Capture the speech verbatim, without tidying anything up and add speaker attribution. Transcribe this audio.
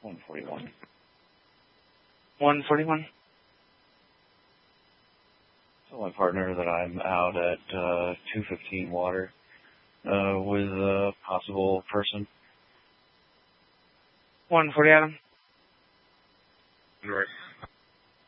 Speaker 1: one forty-one.
Speaker 2: one forty-one.
Speaker 1: Tell my partner that I'm out at uh, two fifteen water uh, with a possible person.
Speaker 2: one forty, Adam.
Speaker 3: Right.